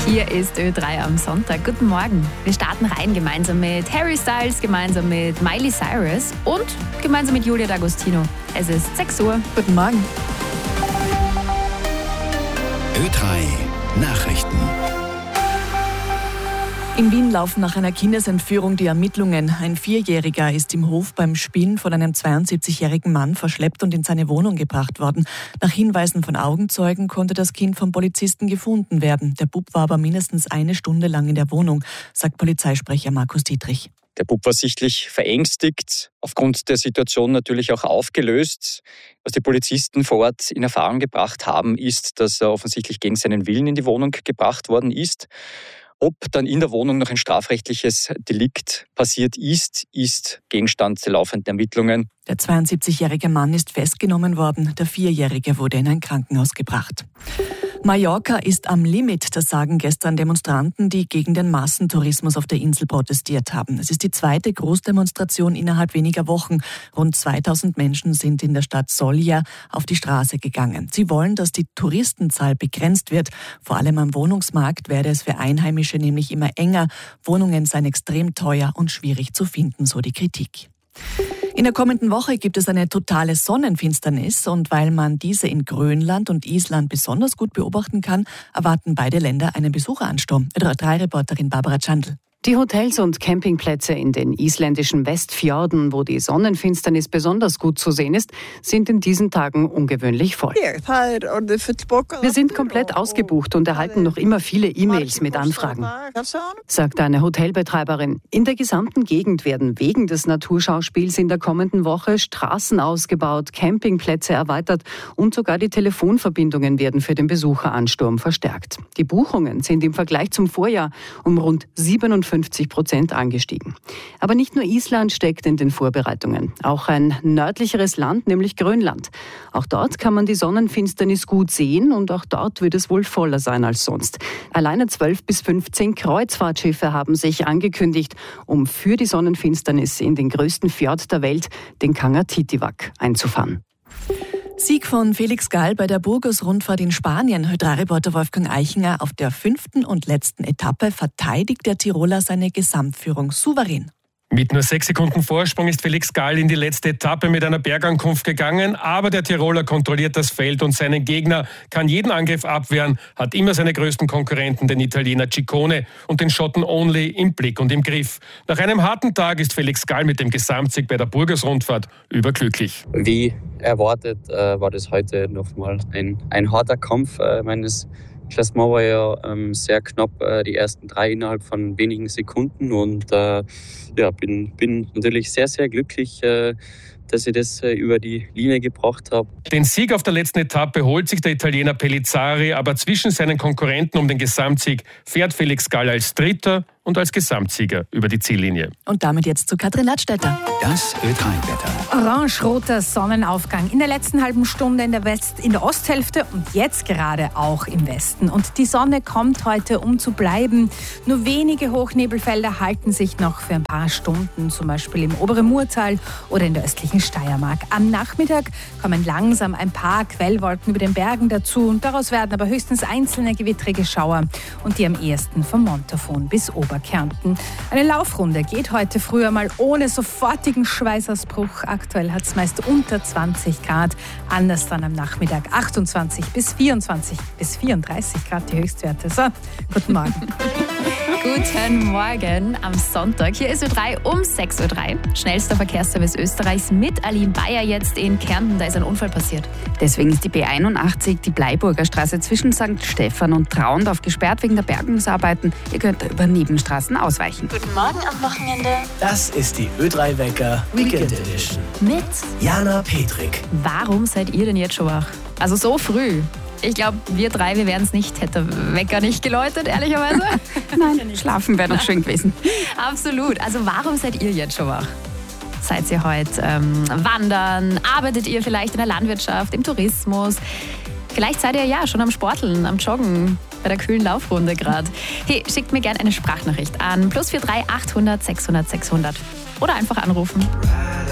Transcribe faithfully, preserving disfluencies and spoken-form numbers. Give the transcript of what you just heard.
Hier ist Ö drei am Sonntag. Guten Morgen. Wir starten rein gemeinsam mit Harry Styles, gemeinsam mit Miley Cyrus und gemeinsam mit Julia D'Agostino. Es ist sechs Uhr. Guten Morgen. Ö drei Nachrichten. In Wien laufen nach einer Kindesentführung die Ermittlungen. Ein Vierjähriger ist im Hof beim Spielen von einem zweiundsiebzigjährigen Mann verschleppt und in seine Wohnung gebracht worden. Nach Hinweisen von Augenzeugen konnte das Kind vom Polizisten gefunden werden. Der Bub war aber mindestens eine Stunde lang in der Wohnung, sagt Polizeisprecher Markus Dietrich. Der Bub war sichtlich verängstigt, aufgrund der Situation natürlich auch aufgelöst. Was die Polizisten vor Ort in Erfahrung gebracht haben, ist, dass er offensichtlich gegen seinen Willen in die Wohnung gebracht worden ist. Ob dann in der Wohnung noch ein strafrechtliches Delikt passiert ist, ist Gegenstand der laufenden Ermittlungen. Der zweiundsiebzigjährige Mann ist festgenommen worden. Der Vierjährige wurde in ein Krankenhaus gebracht. Mallorca ist am Limit, das sagen gestern Demonstranten, die gegen den Massentourismus auf der Insel protestiert haben. Es ist die zweite Großdemonstration innerhalb weniger Wochen. Rund zweitausend Menschen sind in der Stadt Sóller auf die Straße gegangen. Sie wollen, dass die Touristenzahl begrenzt wird. Vor allem am Wohnungsmarkt werde es für Einheimische nämlich immer enger. Wohnungen seien extrem teuer und schwierig zu finden, so die Kritik. In der kommenden Woche gibt es eine totale Sonnenfinsternis und weil man diese in Grönland und Island besonders gut beobachten kann, erwarten beide Länder einen Besucheransturm. Ö drei Reporterin Barbara Chandl. Die Hotels und Campingplätze in den isländischen Westfjorden, wo die Sonnenfinsternis besonders gut zu sehen ist, sind in diesen Tagen ungewöhnlich voll. Wir sind komplett ausgebucht und erhalten noch immer viele E-Mails mit Anfragen, sagt eine Hotelbetreiberin. In der gesamten Gegend werden wegen des Naturschauspiels in der kommenden Woche Straßen ausgebaut, Campingplätze erweitert und sogar die Telefonverbindungen werden für den Besucheransturm verstärkt. Die Buchungen sind im Vergleich zum Vorjahr um rund siebenundfünfzig Prozent angestiegen. Aber nicht nur Island steckt in den Vorbereitungen. Auch ein nördlicheres Land, nämlich Grönland. Auch dort kann man die Sonnenfinsternis gut sehen und auch dort wird es wohl voller sein als sonst. Alleine zwölf bis fünfzehn Kreuzfahrtschiffe haben sich angekündigt, um für die Sonnenfinsternis in den größten Fjord der Welt, den Kangatitivak, einzufahren. Sieg von Felix Gall bei der Burgos-Rundfahrt in Spanien. Ö drei Reporter Wolfgang Eichinger. Auf der fünften und letzten Etappe verteidigt der Tiroler seine Gesamtführung souverän. Mit nur sechs Sekunden Vorsprung ist Felix Gall in die letzte Etappe mit einer Bergankunft gegangen, aber der Tiroler kontrolliert das Feld und seinen Gegner, kann jeden Angriff abwehren, hat immer seine größten Konkurrenten, den Italiener Ciccone und den Schotten Only im Blick und im Griff. Nach einem harten Tag ist Felix Gall mit dem Gesamtsieg bei der Burgos-Rundfahrt überglücklich. Wie erwartet äh, war das heute nochmal ein, ein harter Kampf äh, meines Klassement war ja ähm, sehr knapp, äh, die ersten drei innerhalb von wenigen Sekunden und äh, ja, bin, bin natürlich sehr, sehr glücklich, äh, dass ich das äh, über die Linie gebracht habe. Den Sieg auf der letzten Etappe holt sich der Italiener Pellizzari, aber zwischen seinen Konkurrenten um den Gesamtsieg fährt Felix Gall als Dritter und als Gesamtsieger über die Ziellinie. Und damit jetzt zu Katrin Ladstätter. Das Ö drei Wetter. Orange-roter Sonnenaufgang in der letzten halben Stunde in der, West-, in der Osthälfte und jetzt gerade auch im Westen. Und die Sonne kommt heute, um zu bleiben. Nur wenige Hochnebelfelder halten sich noch für ein paar Stunden, zum Beispiel im oberen Murtal oder in der östlichen Steiermark. Am Nachmittag kommen langsam ein paar Quellwolken über den Bergen dazu und daraus werden aber höchstens einzelne gewittrige Schauer und die am ehesten vom Montafon bis Oberkärnten. Eine Laufrunde geht heute früher mal ohne sofortigen Schweißausbruch. Aktuell hat es meist unter zwanzig Grad, anders dann am Nachmittag achtundzwanzig bis vierundzwanzig bis vierunddreißig Grad die Höchstwerte. So, guten Morgen. Guten Morgen am Sonntag. Hier ist Ö drei um sechs Uhr drei. Schnellster Verkehrsservice Österreichs mit Aline Bayer jetzt in Kärnten. Da ist ein Unfall passiert. Deswegen ist die B einundachtzig, die Bleiburger Straße zwischen Sankt Stephan und Traundorf gesperrt wegen der Bergungsarbeiten. Ihr könnt da über Nebenstraßen ausweichen. Guten Morgen am Wochenende. Das ist die Ö drei Wecker Weekend Edition. Mit Jana Petrik. Warum seid ihr denn jetzt schon wach? Also so früh. Ich glaube, wir drei, wir wären es nicht, hätte der Wecker nicht geläutet, ehrlicherweise. Nein, schlafen wäre noch schön gewesen. Absolut. Also warum seid ihr jetzt schon wach? Seid ihr heute ähm, wandern? Arbeitet ihr vielleicht in der Landwirtschaft, im Tourismus? Vielleicht seid ihr ja schon am Sporteln, am Joggen, bei der kühlen Laufrunde gerade. Hey, schickt mir gerne eine Sprachnachricht an plus vier drei achthundert sechshundert sechshundert oder einfach anrufen.